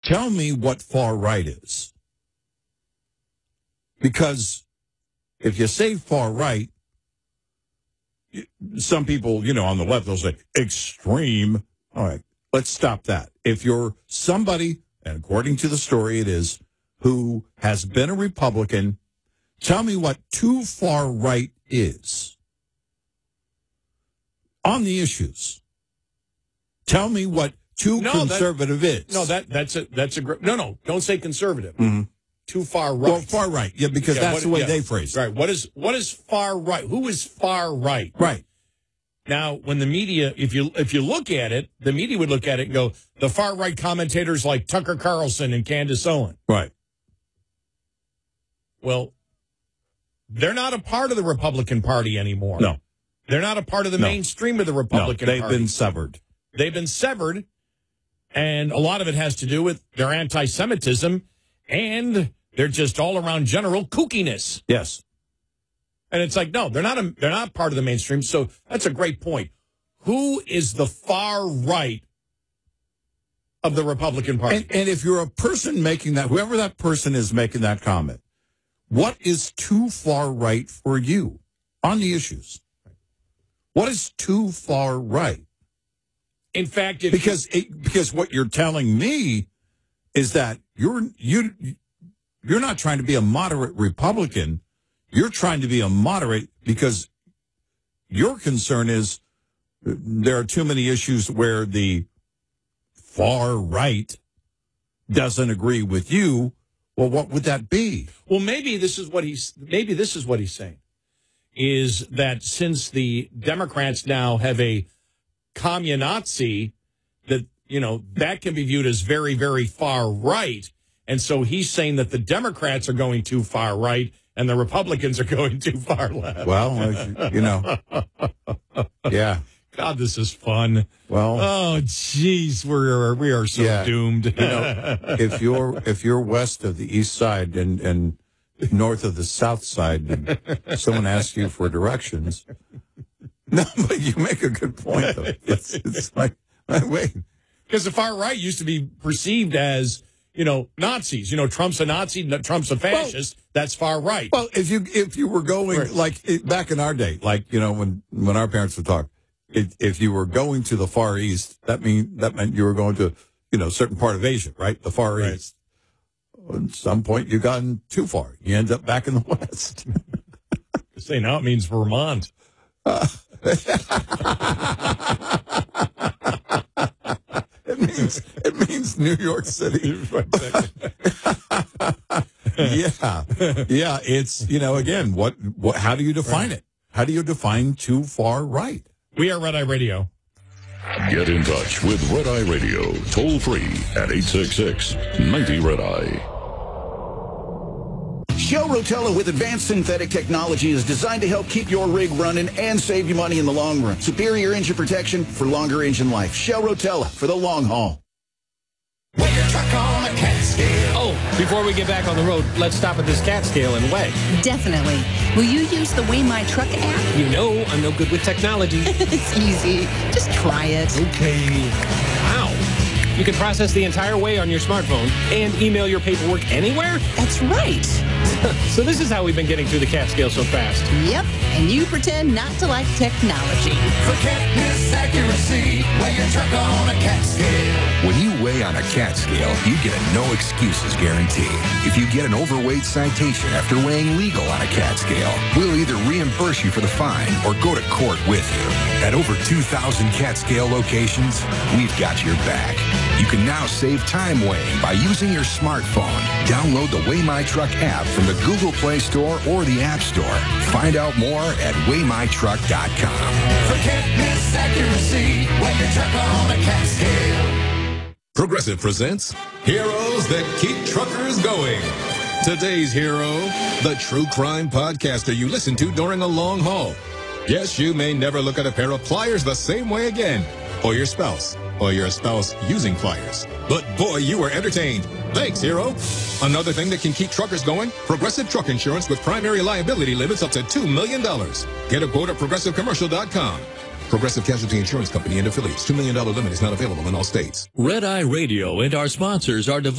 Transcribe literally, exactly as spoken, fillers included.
Tell me what far right is. Because if you say far right, some people, you know, on the left, they'll say extreme. All right, let's stop that. If you're somebody, and according to the story it is, who has been a Republican, tell me what too far right is on the issues. Tell me what too no, conservative that, is. No, that that's a that's a great. No, no, don't say conservative. Mm-hmm. Too far right. Well, far right, yeah, because yeah, that's what, the way yeah. they phrase it. Right. What is what is far right? Who is far right? Right. Now, when the media, if you if you look at it, the media would look at it and go, the far right commentators like Tucker Carlson and Candace Owen. Right. Well, they're not a part of the Republican Party anymore. No. They're not a part of the no. mainstream of the Republican no, they've Party. They've been severed. They've been severed, and a lot of it has to do with their anti-Semitism, and they're just all-around general kookiness. Yes. And it's like, no, they're not a, they're not part of the mainstream, so that's a great point. Who is the far right of the Republican Party? And, and if you're a person making that, whoever that person is making that comment, what is too far right for you on the issues? What is too far right? In fact, if because it, because what you're telling me is that you're you you're not trying to be a moderate Republican. You're trying to be a moderate because your concern is there are too many issues where the far right doesn't agree with you. Well, what would that be? Well, maybe this is what he's maybe this is what he's saying is that since the Democrats now have a communazi, that, you know, that can be viewed as very, very far right. And so he's saying that the Democrats are going too far right and the Republicans are going too far left. Well, you know, yeah. God, this is fun. Well, oh, geez, we're we are so yeah. doomed. You know, if you're if you're west of the east side and and north of the south side, and someone asks you for directions. No, but you make a good point, though. It's, it's like, wait. Because the far right used to be perceived as, you know, Nazis. You know, Trump's a Nazi, Trump's a fascist. Well, that's far right. Well, if you if you were going, right. like, it, back in our day, like, you know, when, when our parents would talk, it, if you were going to the Far East, that mean that meant you were going to, you know, a certain part of Asia, right? The Far right. East. At some point, you've gotten too far. You end up back in the West. Say now it means Vermont. Uh, it means it means New York City. yeah, yeah. It's, you know, again, what, what? How do you define right. it? How do you define too far right? We are Red Eye Radio. Get in touch with Red Eye Radio toll free at eight six six, ninety Red Eye. Shell Rotella with advanced synthetic technology is designed to help keep your rig running and save you money in the long run. Superior engine protection for longer engine life. Shell Rotella for the long haul. Weigh your truck on a cat scale. Oh, before we get back on the road, let's stop at this cat scale and weigh. Definitely. Will you use the Weigh My Truck app? You know I'm no good with technology. It's easy. Just try it. Okay. Wow. You can process the entire weigh on your smartphone and email your paperwork anywhere? That's right. So this is how we've been getting through the cat scale so fast. Yep, and you pretend not to like technology. Forget this accuracy. Weigh your truck on a cat scale. When you weigh on a cat scale, you get a no excuses guarantee. If you get an overweight citation after weighing legal on a cat scale, we'll either reimburse you for the fine or go to court with you. At over two thousand cat scale locations, we've got your back. You can now save time weighing by using your smartphone. Download the Weigh My Truck app from the Google Play Store or the App Store. Find out more at weigh my truck dot com. Forget this accuracy. Weigh your truck on a cat scale. Progressive presents Heroes That Keep Truckers Going. Today's hero, the true crime podcaster you listen to during a long haul. Yes, you may never look at a pair of pliers the same way again, or your spouse, or your spouse using pliers. But boy, you were entertained. Thanks, hero. Another thing that can keep truckers going, Progressive Truck Insurance with primary liability limits up to two million dollars. Get a quote at progressive commercial dot com. Progressive Casualty Insurance Company and affiliates. two million dollars limit is not available in all states. Red Eye Radio and our sponsors are devoted